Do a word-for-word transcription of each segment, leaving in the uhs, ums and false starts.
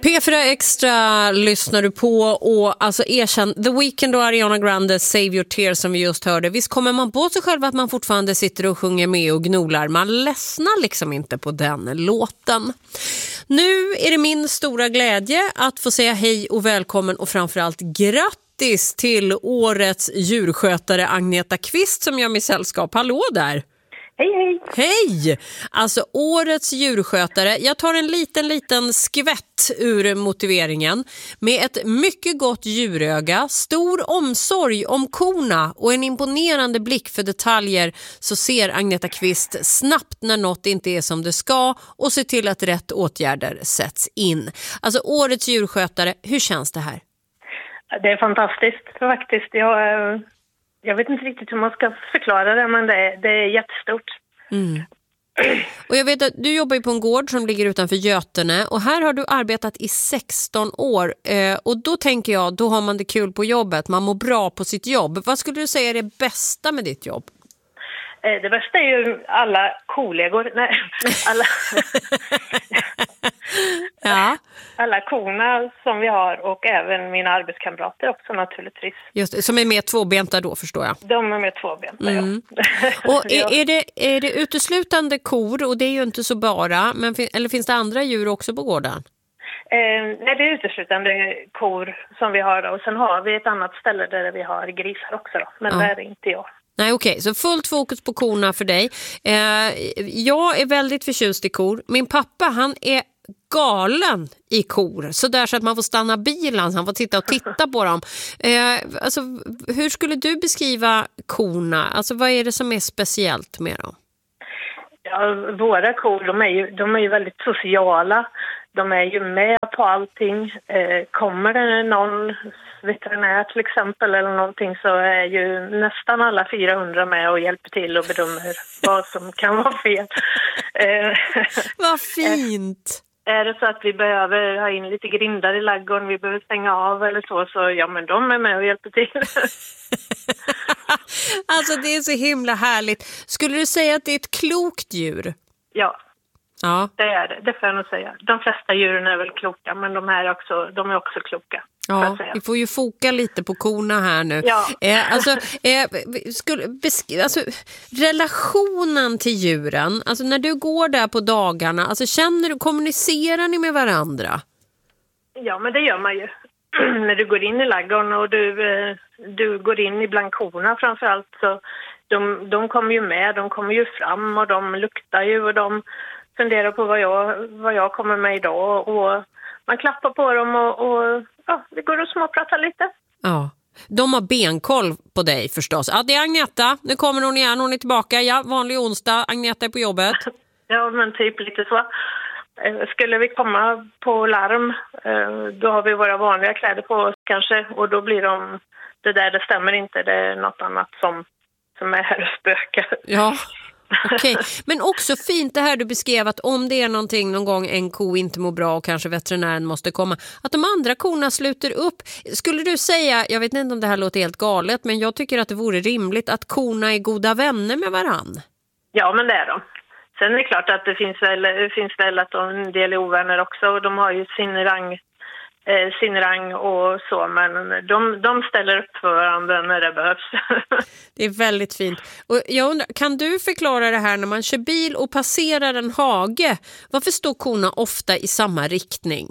P fyra Extra lyssnar du på och alltså erkänn The Weeknd och Ariana Grande Save Your Tears som vi just hörde. Visst kommer man på sig själv att man fortfarande sitter och sjunger med och gnolar. Man ledsnar liksom inte på den låten. Nu är det min stora glädje att få säga hej och välkommen och framförallt grattis till årets djurskötare Agneta Kvist som gör mig sällskap. Hallå där! Hej, hej! Hej! Alltså årets djurskötare. Jag tar en liten, liten skvätt ur motiveringen. Med ett mycket gott djuröga, stor omsorg om korna och en imponerande blick för detaljer så ser Agneta Kvist snabbt när något inte är som det ska och ser till att rätt åtgärder sätts in. Alltså årets djurskötare, hur känns det här? Det är fantastiskt faktiskt. Jag... Jag vet inte riktigt hur man ska förklara det, men det är, det är jättestort. Mm. Och jag vet att du jobbar ju på en gård som ligger utanför Götene och här har du arbetat i sexton år. Eh, och då tänker jag, då har man det kul på jobbet, man mår bra på sitt jobb. Vad skulle du säga är det bästa med ditt jobb? Eh, det bästa är ju alla kollegor. Nej, alla... ja. Alla korna som vi har och även mina arbetskamrater också naturligtvis. Just det, som är med tvåbenta då förstår jag. De är med tvåbenta, mm. ja. Och är, är, det, är det uteslutande kor och det är ju inte så bara, men fin- eller finns det andra djur också på gården? Eh, nej, det är uteslutande kor som vi har då. Och sen har vi ett annat ställe där vi har grisar också då, men ja. Där är inte jag. Nej okej, okay. Så fullt fokus på korna för dig. Eh, jag är väldigt förtjust i kor. Min pappa han är galen i kor. Så där så att man får stanna bilen så han får titta och titta på dem. Eh, alltså, hur skulle du beskriva korna? Alltså vad är det som är speciellt med dem? Ja, våra kor de är, ju, de är ju väldigt sociala. De är ju med på allting. Eh, kommer det någon veterinär till exempel eller någonting så är ju nästan alla fyrahundra med och hjälper till och bedömer vad som kan vara fel. Eh, vad fint! Är det så att vi behöver ha in lite grindar i laggården, vi behöver stänga av eller så, så ja men de är med och hjälper till. Alltså det är så himla härligt. Skulle du säga att det är ett klokt djur? Ja. Ja. Det är det, det får jag nog säga. De flesta djuren är väl kloka, men de här är också, de är också kloka. Ja, vi får ju foka lite på korna här nu. Ja. Eh, alltså, eh, skulle besk- alltså, relationen till djuren, alltså när du går där på dagarna, alltså känner du, kommunicerar ni med varandra? Ja, men det gör man ju. När du går in i ladugården och du, eh, du går in i bland korna framförallt så de, de kommer ju med, de kommer ju fram och de luktar ju och de funderar på vad jag, vad jag kommer med idag och man klappar på dem och, och ja, det går att småprata lite. Ja, de har benkoll på dig förstås. Ja, det är Agneta. Nu kommer hon igen, hon är tillbaka. Ja, vanlig onsdag. Agneta är på jobbet. Ja, men typ lite så. Skulle vi komma på larm, då har vi våra vanliga kläder på oss kanske. Och då blir de, det där det stämmer inte. Det är något annat som, som är här och spökar. Ja. Okej, okay. Men också fint det här du beskrev att om det är någonting någon gång en ko inte mår bra och kanske veterinären måste komma, att de andra korna sluter upp. Skulle du säga, jag vet inte om det här låter helt galet, men jag tycker att det vore rimligt att korna är goda vänner med varann. Ja, men det är de. Sen är det klart att det finns väl, det finns väl att en del är ovänner också och de har ju sin rang, eh, sin rang och så, men de, de ställer upp för varandra när det behövs. Det är väldigt fint. Och jag undrar, kan du förklara det här när man kör bil och passerar en hage? Varför står korna ofta i samma riktning?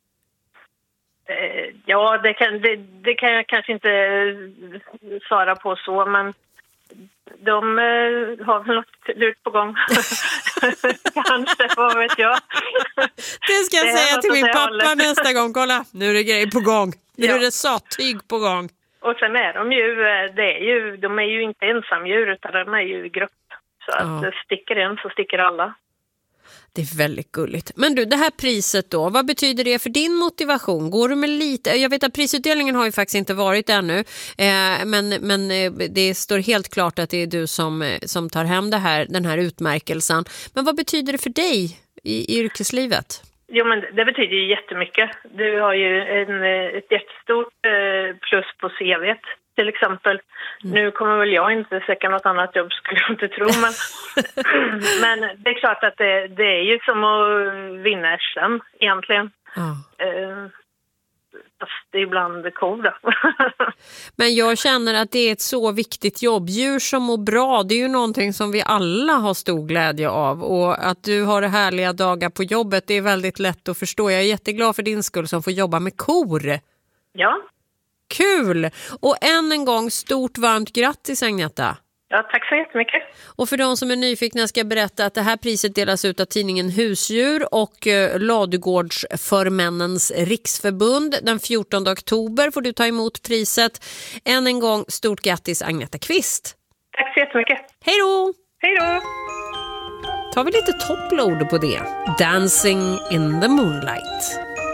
Eh, ja, det kan, det, det kan jag kanske inte svara på så, men de eh, har väl något lurt på gång. Kanske, vad vet jag. Det ska jag det säga till min pappa hållet. Nästa gång. Kolla, nu är det grejer på gång. Nu ja. Är det sattyg på gång. Och sen är de ju, det är ju, de är ju inte ensamdjur utan de är ju i grupp. Så att ja. Sticker en så sticker alla. Det är väldigt gulligt. Men du, det här priset då, vad betyder det för din motivation? Går du med lite? Jag vet att prisutdelningen har ju faktiskt inte varit ännu. Eh, men, men det står helt klart att det är du som, som tar hem det här, den här utmärkelsen. Men vad betyder det för dig i, i yrkeslivet? Jo, men det betyder ju jättemycket. Du har ju en, ett jättestort plus på C V:t. Till exempel, mm. nu kommer väl jag inte söka något annat jobb skulle jag inte tro, men, men det är klart att det, det är ju som att vinna S M egentligen. Ja. Eh, fast det är ibland kor då. Men jag känner att det är ett så viktigt jobb. Djur som mår bra, det är ju någonting som vi alla har stor glädje av. Och att du har härliga dagar på jobbet, det är väldigt lätt att förstå. Jag är jätteglad för din skull som får jobba med kor. Ja. Kul! Och än en gång, stort varmt grattis Agneta. Ja, tack så jättemycket. Och för de som är nyfikna ska jag berätta att det här priset delas ut av tidningen Husdjur och eh, Ladugårdsförmännens riksförbund. Den fjortonde oktober får du ta emot priset. Än en gång, stort grattis Agneta Kvist. Tack så jättemycket. Hej då! Hej då! Tar vi lite toppload på det. Dancing in the moonlight.